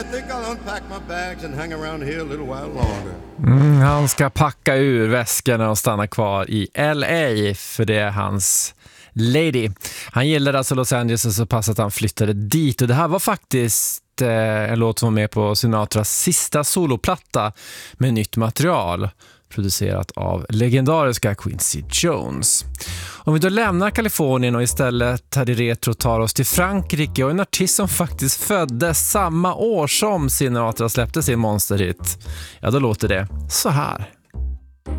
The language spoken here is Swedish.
Han ska packa ur väskorna och stanna kvar i LA, för det är hans lady. Han gillade alltså Los Angeles så pass att han flyttade dit, och det här var faktiskt en låt som var med på Sinatras sista soloplatta med nytt material, producerat av legendariska Quincy Jones. Om vi då lämnar Kalifornien och istället här i retro tar oss till Frankrike och en artist som faktiskt föddes samma år som Sinatra släppte sin monsterhit, ja då låter det så här.